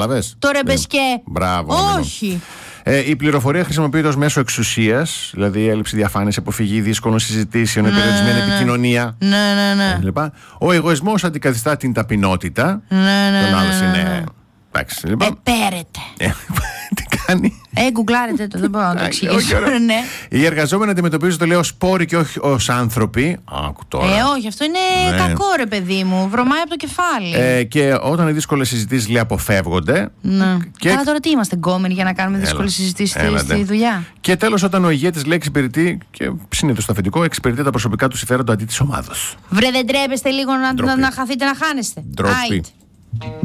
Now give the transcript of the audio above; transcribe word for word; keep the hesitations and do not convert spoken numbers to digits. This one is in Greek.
Κατάλαβες. Το ρεμπεσκέ. Μπράβο. Όχι. Ε, η πληροφορία χρησιμοποιείται ως μέσο εξουσίας, δηλαδή έλλειψη διαφάνειας, αποφυγή δύσκολων συζητήσεων, ναι, περιορισμένη ναι, ναι. επικοινωνία. Ναι, ναι, ναι. Λοιπόν, ο εγωισμός αντικαθιστά την ταπεινότητα. Ναι, ναι, Τον άλλο ναι, ναι, είναι. ναι. Εντάξει, λοιπόν. Επέρεται. Ε, τι κάνει. Ε, γκουγκλάρετε το, δεν μπορώ να το εξηγήσω. Ναι. Οι εργαζόμενοι αντιμετωπίζονται, λέει, ως σπόροι και όχι ως άνθρωποι. Άκου τώρα. Ε, όχι, αυτό είναι Ναι. κακό, ρε παιδί μου. Βρωμάει από το κεφάλι. Ε, και όταν οι δύσκολες συζητήσεις, λέει, αποφεύγονται. Ναι. Και... Καλά, τώρα τι είμαστε γκόμενοι για να κάνουμε Έλα. δύσκολες συζητήσεις Έλα, στη, ντε. στη δουλειά. Και τέλος, όταν ο ηγέτης, λέει, εξυπηρετεί, και συνήθως το αφεντικό, εξυπηρετεί τα προσωπικά του συμφέροντα αντί της ομάδας. Βρε, δεν τρέπεστε λίγο να, Ντροπή. να, να χαθείτε να χάνεστε. Ντροπή. Άιτ.